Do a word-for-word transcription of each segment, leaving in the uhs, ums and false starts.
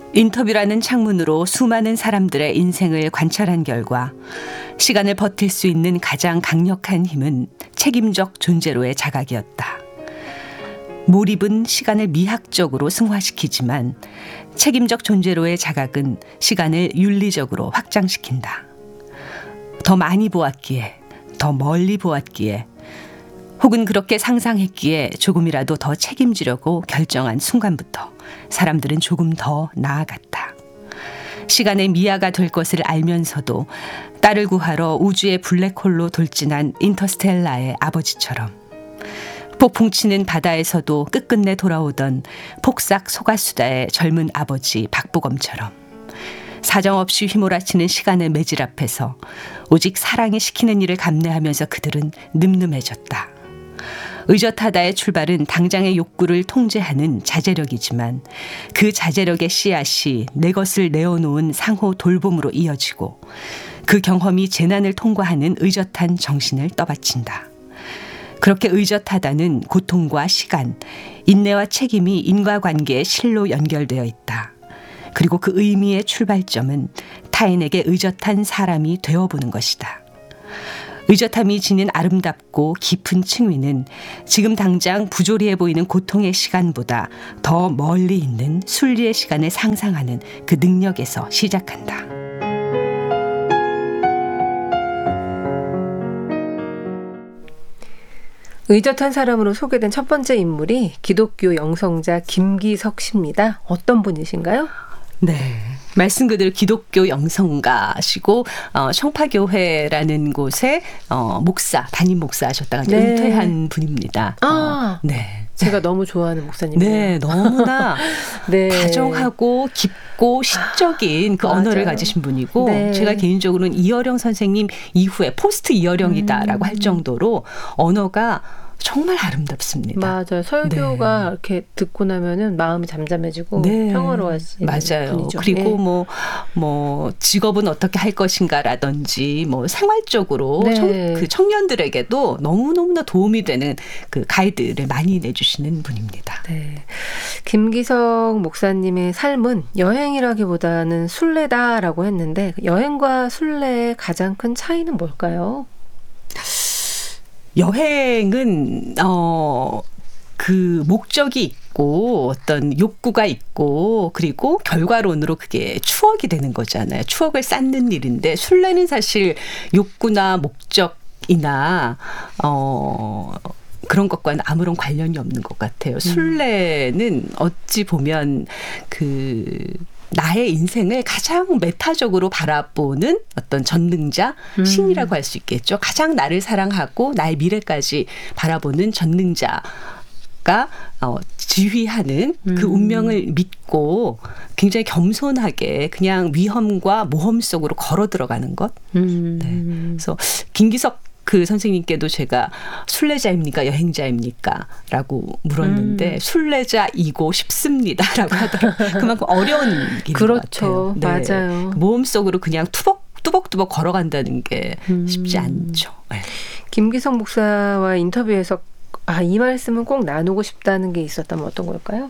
인터뷰라는 창문으로 수많은 사람들의 인생을 관찰한 결과 시간을 버틸 수 있는 가장 강력한 힘은 책임적 존재로의 자각이었다. 몰입은 시간을 미학적으로 승화시키지만 책임적 존재로의 자각은 시간을 윤리적으로 확장시킨다. 더 많이 보았기에, 더 멀리 보았기에, 혹은 그렇게 상상했기에 조금이라도 더 책임지려고 결정한 순간부터 사람들은 조금 더 나아갔다. 시간의 미아가 될 것을 알면서도 딸을 구하러 우주의 블랙홀로 돌진한 인터스텔라의 아버지처럼, 폭풍 치는 바다에서도 끝끝내 돌아오던 폭삭 소가수다의 젊은 아버지 박보검처럼, 사정없이 휘몰아치는 시간의 매질 앞에서 오직 사랑이 시키는 일을 감내하면서 그들은 늠름해졌다. 의젓하다의 출발은 당장의 욕구를 통제하는 자제력이지만 그 자제력의 씨앗이 내 것을 내어놓은 상호 돌봄으로 이어지고 그 경험이 재난을 통과하는 의젓한 정신을 떠받친다. 그렇게 의젓하다는 고통과 시간, 인내와 책임이 인과관계의 실로 연결되어 있다. 그리고 그 의미의 출발점은 타인에게 의젓한 사람이 되어보는 것이다. 의젓함이 지닌 아름답고 깊은 층위는 지금 당장 부조리해 보이는 고통의 시간보다 더 멀리 있는 순리의 시간을 상상하는 그 능력에서 시작한다. 의젓한 사람으로 소개된 첫 번째 인물이 기독교 영성자 김기석 씨입니다. 어떤 분이신가요? 네, 말씀 그대로 기독교 영성가시고 어, 청파교회라는 곳에 어, 목사, 담임 목사 하셨다가 네. 은퇴한 분입니다. 아, 어, 네. 제가 너무 좋아하는 목사님이에요. 네, 너무나 네. 다정하고 깊고 시적인 그 맞아요. 언어를 가지신 분이고 네. 제가 개인적으로는 이어령 선생님 이후에 포스트 이어령이다라고 음. 할 정도로 언어가 정말 아름답습니다. 맞아요. 설교가 네. 이렇게 듣고 나면은 마음이 잠잠해지고 네. 평화로워지는 맞아요. 분이죠. 그리고 네. 뭐, 뭐 직업은 어떻게 할 것인가라든지 뭐 생활적으로 네. 청, 그 청년들에게도 너무너무나 도움이 되는 그 가이드를 많이 내주시는 분입니다. 네. 김기석 목사님의 삶은 여행이라기보다는 순례다라고 했는데 여행과 순례의 가장 큰 차이는 뭘까요? 여행은 어, 그 목적이 있고 어떤 욕구가 있고 그리고 결과론으로 그게 추억이 되는 거잖아요. 추억을 쌓는 일인데 순례는 사실 욕구나 목적이나 어, 그런 것과는 아무런 관련이 없는 것 같아요. 순례는 어찌 보면 그 나의 인생을 가장 메타적으로 바라보는 어떤 전능자, 음. 신이라고 할 수 있겠죠. 가장 나를 사랑하고 나의 미래까지 바라보는 전능자가 어, 지휘하는 음. 그 운명을 믿고 굉장히 겸손하게 그냥 위험과 모험 속으로 걸어 들어가는 것. 음. 네. 그래서 김기석 그 선생님께도 제가 순례자입니까 여행자입니까? 라고 물었는데 음. 순례자이고 싶습니다라고 하더라고요. 그만큼 어려운 길인 그렇죠. 것 같아요. 네. 맞아요. 모험 속으로 그냥 투벅 뚜벅뚜벅 걸어간다는 게 음. 쉽지 않죠. 네. 김기석 목사와 인터뷰에서 아, 이 말씀은 꼭 나누고 싶다는 게 있었다면 어떤 걸까요?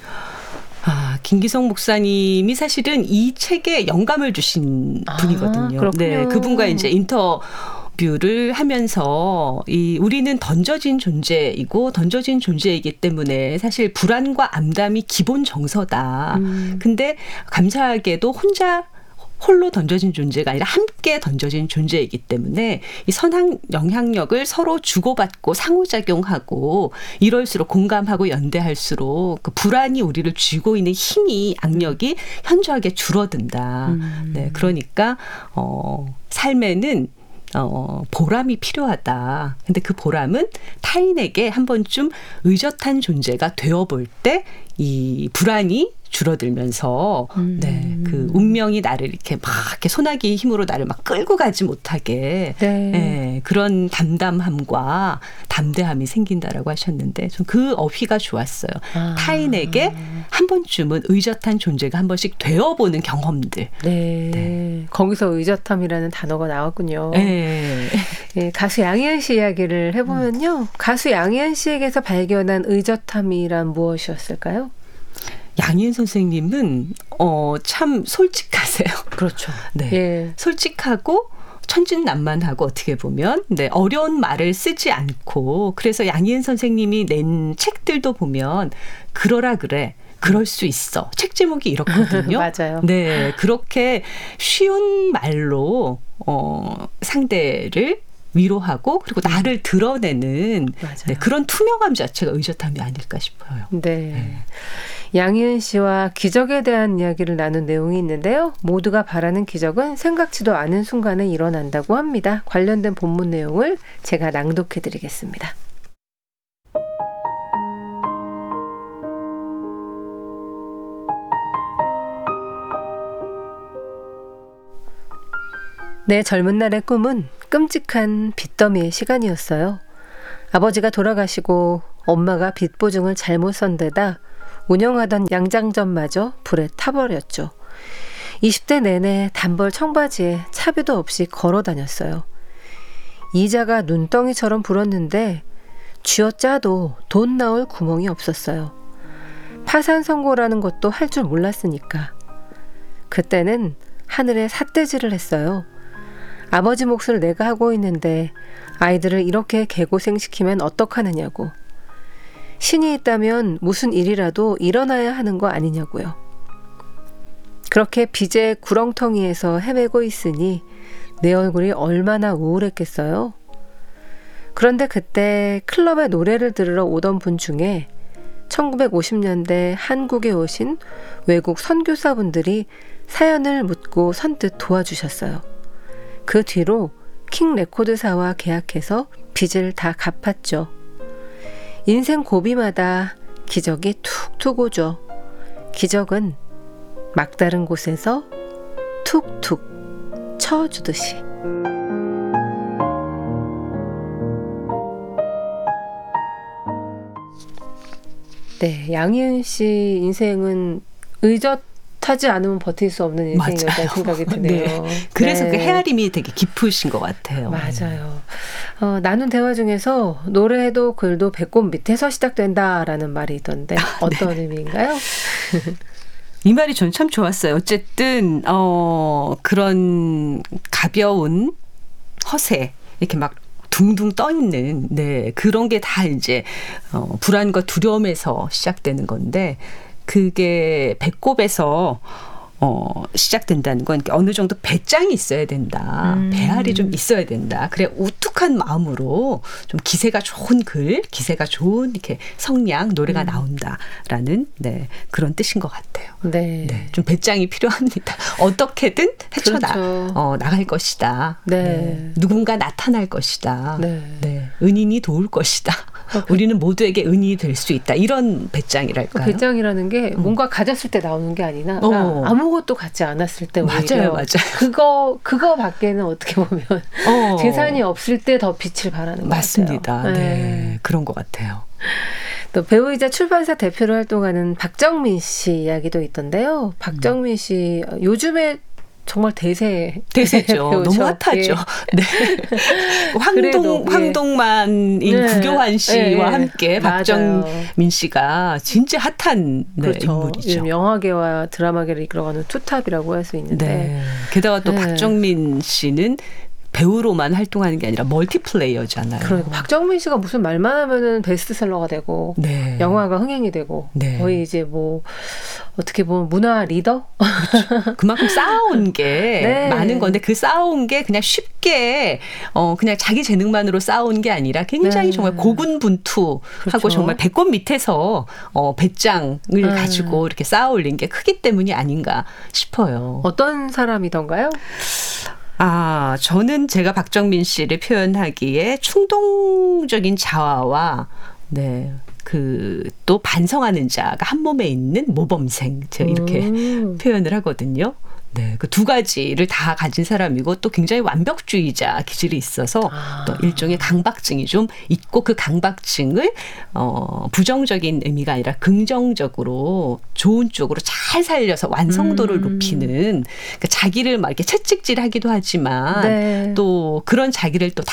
아, 김기석 목사님이 사실은 이 책에 영감을 주신 아, 분이거든요. 그렇군요. 네, 그분과 이제 인터 뷰를 하면서 이 우리는 던져진 존재이고 던져진 존재이기 때문에 사실 불안과 암담이 기본 정서다. 음. 근데 감사하게도 혼자 홀로 던져진 존재가 아니라 함께 던져진 존재이기 때문에 이 선한 영향력을 서로 주고받고 상호작용하고 이럴수록 공감하고 연대할수록 그 불안이 우리를 쥐고 있는 힘이 악력이 현저하게 줄어든다. 음. 네, 그러니까 어, 삶에는 어, 보람이 필요하다. 근데 그 보람은 타인에게 한 번쯤 의젓한 존재가 되어볼 때 이 불안이 줄어들면서 음. 네, 그 운명이 나를 이렇게 막 이렇게 소나기 힘으로 나를 막 끌고 가지 못하게 네. 네, 그런 담담함과 담대함이 생긴다라고 하셨는데 좀 그 어휘가 좋았어요. 아. 타인에게 한 번쯤은 의젓한 존재가 한 번씩 되어보는 경험들. 네. 네. 거기서 의젓함이라는 단어가 나왔군요. 네. 네, 가수 양희은 씨 이야기를 해보면요. 음. 가수 양희은 씨에게서 발견한 의젓함이란 무엇이었을까요? 양희은 선생님은 어, 참 솔직하세요. 그렇죠. 네, 예. 솔직하고 천진난만하고 어떻게 보면 네, 어려운 말을 쓰지 않고 그래서 양희은 선생님이 낸 책들도 보면 그러라 그래. 그럴 수 있어. 책 제목이 이렇거든요. 맞아요. 네, 그렇게 쉬운 말로 어, 상대를 위로하고 그리고 나를 드러내는 네, 그런 투명함 자체가 의젓함이 아닐까 싶어요. 네. 네. 양희은 씨와 기적에 대한 이야기를 나눈 내용이 있는데요. 모두가 바라는 기적은 생각지도 않은 순간에 일어난다고 합니다. 관련된 본문 내용을 제가 낭독해 드리겠습니다. 내 젊은 날의 꿈은 끔찍한 빚더미의 시간이었어요. 아버지가 돌아가시고 엄마가 빚 보증을 잘못 선 데다 운영하던 양장점마저 불에 타버렸죠. 이십 대 내내 단벌 청바지에 차비도 없이 걸어 다녔어요. 이자가 눈덩이처럼 불었는데 쥐어짜도 돈 나올 구멍이 없었어요. 파산 선고라는 것도 할 줄 몰랐으니까. 그때는 하늘에 삿대질을 했어요. 아버지 몫을 내가 하고 있는데 아이들을 이렇게 개고생시키면 어떡하느냐고. 신이 있다면 무슨 일이라도 일어나야 하는 거 아니냐고요. 그렇게 빚의 구렁텅이에서 헤매고 있으니 내 얼굴이 얼마나 우울했겠어요. 그런데 그때 클럽에 노래를 들으러 오던 분 중에 천구백오십 년대 한국에 오신 외국 선교사분들이 사연을 묻고 선뜻 도와주셨어요. 그 뒤로 킹 레코드사와 계약해서 빚을 다 갚았죠. 인생 고비마다 기적이 툭툭 오죠. 기적은 막다른 곳에서 툭툭 쳐주듯이. 네, 양희은 씨 인생은 의젓하지 않으면 버틸 수 없는 인생이었다는 생각이 드네요. 네. 그래서 네. 그 헤아림이 되게 깊으신 것 같아요. 맞아요. 어, 나눈 대화 중에서 노래도 글도 배꼽 밑에서 시작된다라는 말이 있던데 어떤 네. 의미인가요? 이 말이 전 참 좋았어요. 어쨌든 어, 그런 가벼운 허세 이렇게 막 둥둥 떠 있는 네 그런 게 다 이제 어, 불안과 두려움에서 시작되는 건데 그게 배꼽에서 어, 시작된다는 건 어느 정도 배짱이 있어야 된다. 음. 배알이 좀 있어야 된다. 그래 우뚝한 마음으로 좀 기세가 좋은 글, 기세가 좋은 이렇게 성량, 노래가 음. 나온다라는 네, 그런 뜻인 것 같아요. 네. 네, 좀 배짱이 필요합니다. 어떻게든 헤쳐나 그렇죠. 어, 나갈 것이다. 네. 네. 누군가 나타날 것이다. 네. 네. 은인이 도울 것이다. 우리는 모두에게 은인이 될 수 있다. 이런 배짱이랄까요? 그 배짱이라는 게 뭔가 가졌을 때 나오는 게 아니라 어. 아무것도 갖지 않았을 때 오히려 맞아요, 맞아요. 그거 그거 밖에는 어떻게 보면 어. 재산이 없을 때 더 빛을 발하는 것 맞습니다. 같아요. 네. 네. 그런 것 같아요. 또 배우이자 출판사 대표로 활동하는 박정민 씨 이야기도 있던데요. 박정민 씨 요즘에 정말 대세 대세죠. 너무 핫하죠. 예. 네. 황동 그래도, 예. 황동만인 네. 구교환 씨와 네. 함께 박정민 씨가 진짜 핫한 네, 그렇죠. 인물이죠. 영화계와 드라마계를 이끌어가는 투탑이라고 할 수 있는데 네. 게다가 또 네. 박정민 씨는 배우로만 활동하는 게 아니라 멀티플레이어잖아요. 그러니까 박정민 씨가 무슨 말만 하면은 베스트셀러가 되고 네. 영화가 흥행이 되고 네. 거의 이제 뭐 어떻게 보면 문화 리더? 그렇죠. 그만큼 쌓아온 게 네. 많은 건데 그 쌓아온 게 그냥 쉽게 어 그냥 자기 재능만으로 쌓아온 게 아니라 굉장히 네. 정말 고군분투하고 그렇죠. 정말 배꼽 밑에서 어 배짱을 네. 가지고 이렇게 쌓아올린 게 크기 때문이 아닌가 싶어요. 어떤 사람이던가요? 아, 저는 제가 박정민 씨를 표현하기에 충동적인 자아와 네. 그 또 반성하는 자가 한 몸에 있는 모범생 제가 이렇게 음. 표현을 하거든요. 네, 그 두 가지를 다 가진 사람이고 또 굉장히 완벽주의자 기질이 있어서 아. 또 일종의 강박증이 좀 있고 그 강박증을 어, 부정적인 의미가 아니라 긍정적으로 좋은 쪽으로 잘 살려서 완성도를 음. 높이는 그러니까 자기를 막 이렇게 채찍질하기도 하지만 네. 또 그런 자기를 또 다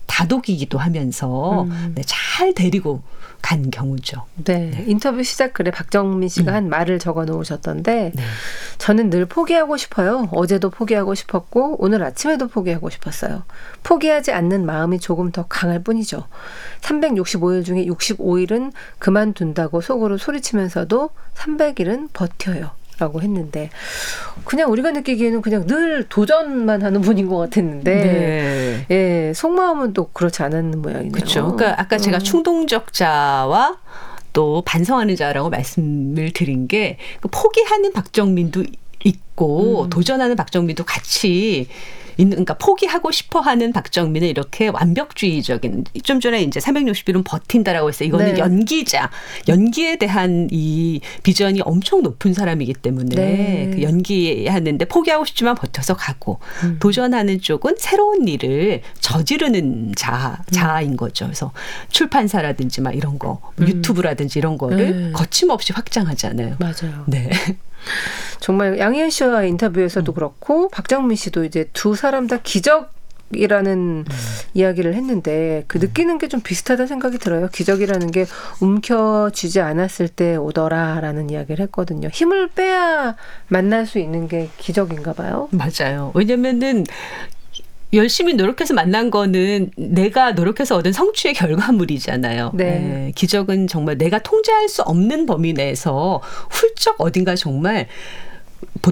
다독이기도 하면서 음. 네, 잘 데리고 간 경우죠. 네. 네. 인터뷰 시작 글에 박정민 씨가 음. 한 말을 적어 놓으셨던데 네. 저는 늘 포기하고 싶어요. 어제도 포기하고 싶었고 오늘 아침에도 포기하고 싶었어요. 포기하지 않는 마음이 조금 더 강할 뿐이죠. 삼백육십오 일 중에 육십오 일은 그만둔다고 속으로 소리치면서도 삼백 일은 버텨요. 라고 했는데 그냥 우리가 느끼기에는 그냥 늘 도전만 하는 분인 것 같았는데 네. 예, 속마음은 또 그렇지 않았는 모양이네요. 그렇죠. 그러니까 아까 음. 제가 충동적 자와 또 반성하는 자라고 말씀을 드린 게 포기하는 박정민도 있고 음. 도전하는 박정민도 같이 있는, 그러니까 포기하고 싶어 하는 박정민은 이렇게 완벽주의적인, 좀 전에 이제 삼백육십 일은 버틴다라고 했어요. 이거는 네. 연기자, 연기에 대한 이 비전이 엄청 높은 사람이기 때문에 네. 그 연기하는데 포기하고 싶지만 버텨서 가고 음. 도전하는 쪽은 새로운 일을 저지르는 자, 자아인 거죠. 그래서 출판사라든지 막 이런 거, 음. 유튜브라든지 이런 거를 네. 거침없이 확장하잖아요. 맞아요. 네. 정말 양희은 씨와 인터뷰에서도 음. 그렇고 박정민 씨도 이제 두 사람 다 기적이라는 음. 이야기를 했는데 그 느끼는 게 좀 비슷하다는 생각이 들어요. 기적이라는 게 움켜쥐지 않았을 때 오더라라는 이야기를 했거든요. 힘을 빼야 만날 수 있는 게 기적인가 봐요. 맞아요. 왜냐면은 열심히 노력해서 만난 거는 내가 노력해서 얻은 성취의 결과물이잖아요. 네. 네. 기적은 정말 내가 통제할 수 없는 범위 내에서 훌쩍 어딘가 정말